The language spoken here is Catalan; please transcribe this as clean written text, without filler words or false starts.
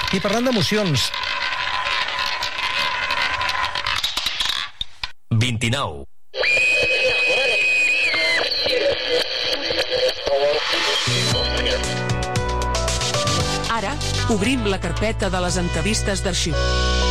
I parlant d'emocions... 29. Ara, obrim la carpeta de les entrevistes d'arxiu.